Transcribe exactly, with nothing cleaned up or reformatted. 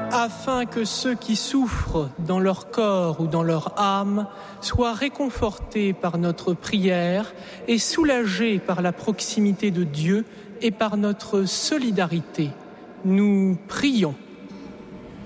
afin que ceux qui souffrent dans leur corps ou dans leur âme soient réconfortés par notre prière et soulagés par la proximité de Dieu et par notre solidarité. Nous prions.